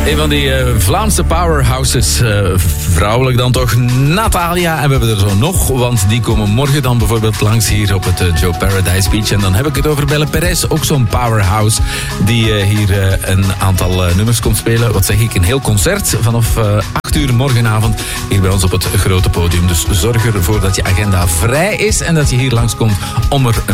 Een van die Vlaamse powerhouses, vrouwelijk dan toch, Natalia. En we hebben er zo nog, want die komen morgen dan bijvoorbeeld langs hier op het Joe Paradise Beach. En dan heb ik het over Belle Perez, ook zo'n powerhouse, die hier een aantal nummers komt spelen. Wat zeg ik, een heel concert vanaf 8 uur morgenavond hier bij ons op het grote podium. Dus zorg ervoor dat je agenda vrij is en dat je hier langskomt om er